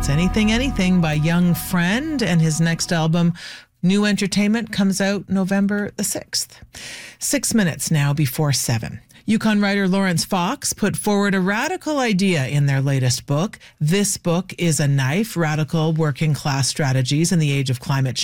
That's Anything Anything by Young Friend, and his next album, New Entertainment, comes out November the 6th. 6 minutes now before 7. Yukon writer Lawrence Fox put forward a radical idea in their latest book. This book is a knife, radical working class strategies in the age of climate change.